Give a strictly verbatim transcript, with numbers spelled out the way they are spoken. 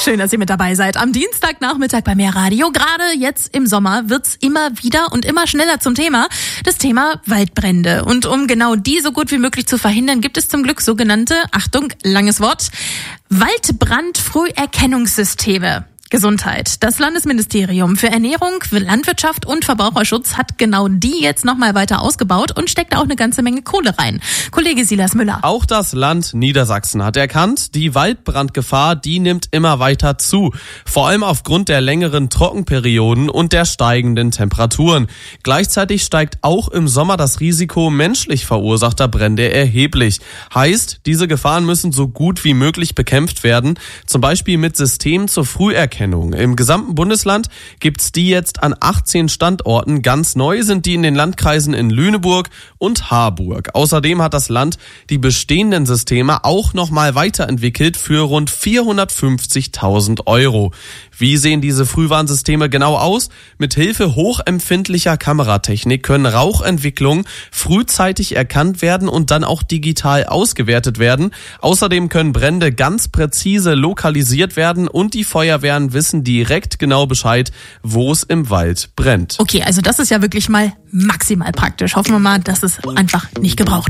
Schön, dass ihr mit dabei seid. Am Dienstagnachmittag bei Mehr Radio. Gerade jetzt im Sommer wird's immer wieder und immer schneller zum Thema. Das Thema Waldbrände. Und um genau die so gut wie möglich zu verhindern, gibt es zum Glück sogenannte, Achtung, langes Wort, Waldbrandfrüherkennungssysteme. Gesundheit. Das Landesministerium für Ernährung, für Landwirtschaft und Verbraucherschutz hat genau die jetzt nochmal weiter ausgebaut und steckt auch eine ganze Menge Kohle rein. Kollege Silas Müller. Auch das Land Niedersachsen hat erkannt, die Waldbrandgefahr, die nimmt immer weiter zu. Vor allem aufgrund der längeren Trockenperioden und der steigenden Temperaturen. Gleichzeitig steigt auch im Sommer das Risiko menschlich verursachter Brände erheblich. Heißt, diese Gefahren müssen so gut wie möglich bekämpft werden, zum Beispiel mit Systemen zur Früherkennung. Im gesamten Bundesland gibt's die jetzt an achtzehn Standorten. Ganz neu sind die in den Landkreisen in Lüneburg und Harburg. Außerdem hat das Land die bestehenden Systeme auch nochmal weiterentwickelt für rund vierhundertfünfzigtausend Euro. Wie sehen diese Frühwarnsysteme genau aus? Mit Hilfe hochempfindlicher Kameratechnik können Rauchentwicklungen frühzeitig erkannt werden und dann auch digital ausgewertet werden. Außerdem können Brände ganz präzise lokalisiert werden und die Feuerwehren wissen direkt genau Bescheid, wo es im Wald brennt. Okay, also das ist ja wirklich mal maximal praktisch. Hoffen wir mal, dass es einfach nicht gebraucht